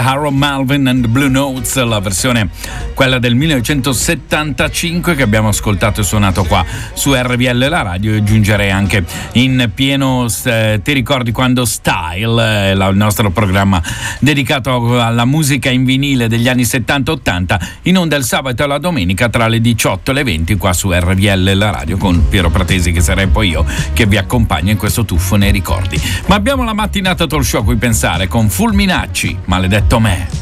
Harold Melvin and the Blue Notes, la versione quella del 1975 che abbiamo ascoltato e suonato qua su RVL la radio, e aggiungerei anche in pieno ti ricordi quando Style, il nostro programma dedicato alla musica in vinile degli anni 70-80, in onda il sabato e la domenica tra le 18 e le 20 qua su RVL la radio, con Piero Pratesi, che sarei poi io, che vi accompagna in questo tuffo nei ricordi. Ma abbiamo la mattinata talk show a cui pensare con Fulminacci, Maledetto me.